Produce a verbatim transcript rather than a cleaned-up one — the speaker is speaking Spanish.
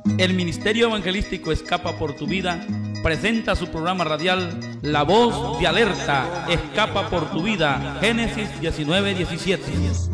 El Ministerio Evangelístico Escapa por tu Vida presenta su programa radial La Voz de Alerta, Escapa por tu Vida, Génesis diecinueve diecisiete.